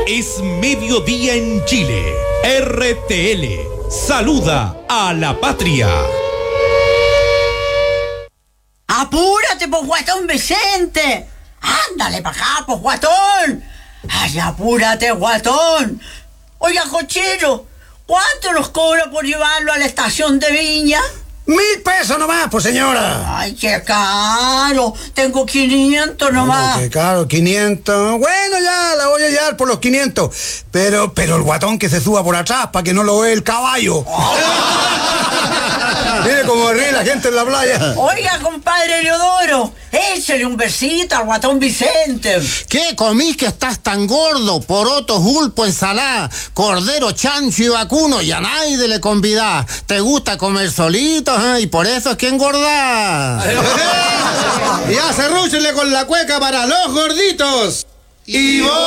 Es mediodía en Chile. RTL saluda a la patria. ¡Apúrate, pues, guatón Vicente! ¡Ándale para acá, pues, guatón! ¡Ay, apúrate, guatón! Oiga, cochero, ¿cuánto nos cobra por llevarlo a la estación de Viña? 1.000 pesos nomás, pues, señora. ¡Ay, qué caro! Tengo 500 nomás. ¿Cómo, qué caro? 500. Bueno, ya la voy a llevar por los 500. Pero el guatón que se suba por atrás para que no lo vea el caballo. Mire cómo ríe la gente en la playa. Oiga, compadre Leodoro, échale un besito al guatón Vicente. ¿Qué comís que estás tan gordo? Porotos, pulpo, ensalada, cordero, chancho y vacuno, y a nadie le convidás. ¿Te gusta comer solito? Y por eso es que engordás. Y hace rúchele con la cueca para los gorditos. ¡Y vos!